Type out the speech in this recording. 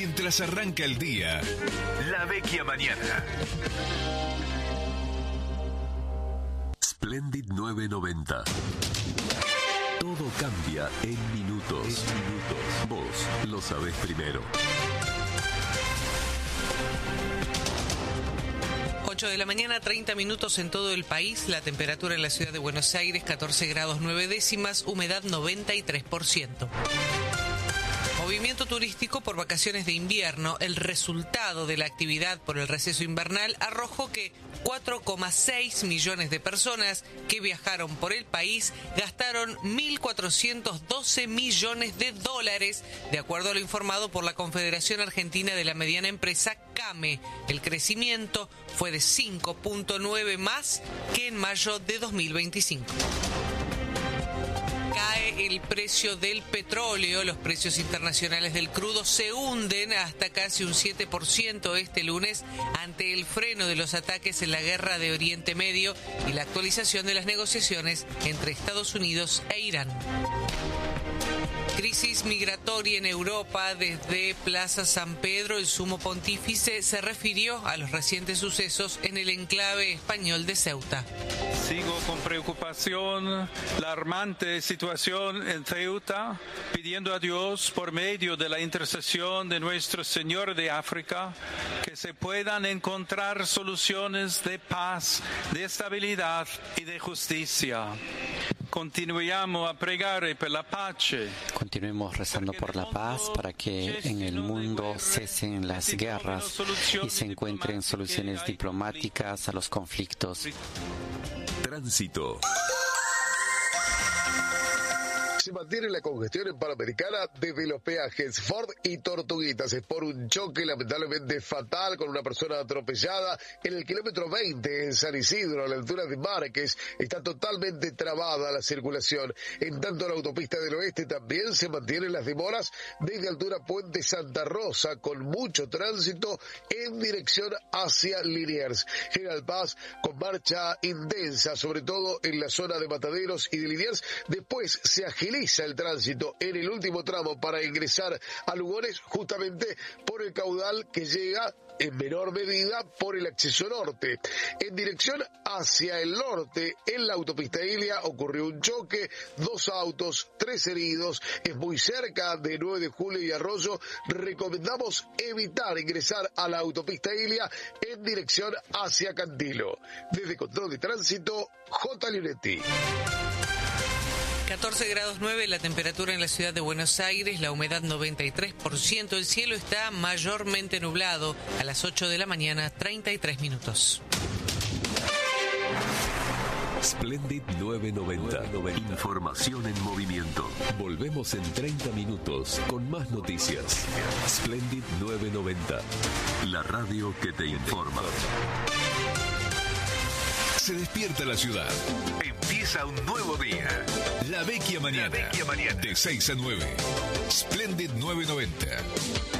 mientras arranca el día. La Vecchia Mañana. Splendid 990. Todo cambia en minutos. Vos lo sabés primero. 8 de la mañana, 30 minutos en todo el país. La temperatura en la ciudad de Buenos Aires, 14 grados 9 décimas, humedad 93%. Movimiento turístico por vacaciones de invierno. El resultado de la actividad por el receso invernal arrojó que 4,6 millones de personas que viajaron por el país gastaron 1.412 millones de dólares, de acuerdo a lo informado por la Confederación Argentina de la Mediana Empresa, CAME. El crecimiento fue de 5,9 más que en mayo de 2025. Cae el precio del petróleo, los precios internacionales del crudo se hunden hasta casi un 7% este lunes ante el freno de los ataques en la guerra de Oriente Medio y la actualización de las negociaciones entre Estados Unidos e Irán. Crisis migratoria en Europa. Desde Plaza San Pedro, el sumo pontífice se refirió a los recientes sucesos en el enclave español de Ceuta. Sigo con preocupación la alarmante situación en Ceuta, pidiendo a Dios, por medio de la intercesión de nuestro Señor de África, que se puedan encontrar soluciones de paz, de estabilidad y de justicia. Continuiamo a pregare per la pace. Continuemos rezando por la paz para que en el mundo cesen las guerras y se encuentren soluciones diplomáticas a los conflictos. Tránsito. Se mantiene la congestión en Panamericana desde los peajes Ford y Tortuguitas. Es por un choque lamentablemente fatal con una persona atropellada en el kilómetro 20 en San Isidro, a la altura de Márquez. Está totalmente trabada la circulación. En tanto, la autopista del oeste también se mantienen las demoras desde altura Puente Santa Rosa, con mucho tránsito en dirección hacia Liniers. General Paz con marcha intensa, sobre todo en la zona de Mataderos y de Liniers. Después se agiliza el tránsito en el último tramo para ingresar a Lugones, justamente por el caudal que llega en menor medida por el acceso norte. En dirección hacia el norte, en la autopista Ilia, ocurrió un choque, 2 autos, 3 heridos, es muy cerca de 9 de julio y Arroyo. Recomendamos evitar ingresar a la autopista Ilia en dirección hacia Cantilo. Desde Control de Tránsito, J. Lionetti. 14 grados 9 la temperatura en la ciudad de Buenos Aires, la humedad 93%, el cielo está mayormente nublado. A las 8 de la mañana, 33 minutos. Splendid 990. Información en movimiento. Volvemos en 30 minutos con más noticias. Splendid 990. La radio que te informa. Se despierta la ciudad. Empieza un nuevo día. La Vecchia Mañana. De 6 a 9. Splendid 990.